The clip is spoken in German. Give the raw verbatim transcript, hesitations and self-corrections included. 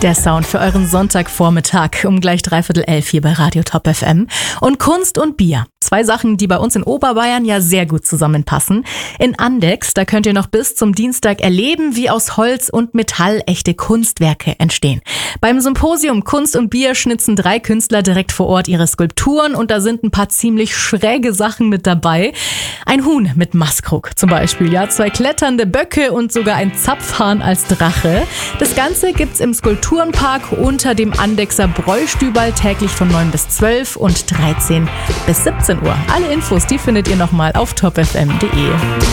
Der Sound für euren Sonntagvormittag um gleich dreiviertel elf hier bei Radio Top F M. Und Kunst und Bier. Zwei Sachen, die bei uns in Oberbayern ja sehr gut zusammenpassen. In Andechs, da könnt ihr noch bis zum Dienstag erleben, wie aus Holz und Metall echte Kunstwerke entstehen. Beim Symposium Kunst und Bier schnitzen drei Künstler direkt vor Ort ihre Skulpturen und da sind ein paar ziemlich schräge Sachen mit dabei. Ein Huhn mit Maskrug zum Beispiel, ja, zwei kletternde Böcke und sogar ein Zapfhahn als Drache. Das Ganze gibt's im Skulpturenpark unter dem Andechser Bräustüberl täglich von neun bis zwölf und dreizehn bis siebzehn Uhr. Alle Infos, die findet ihr nochmal auf top f m punkt d e.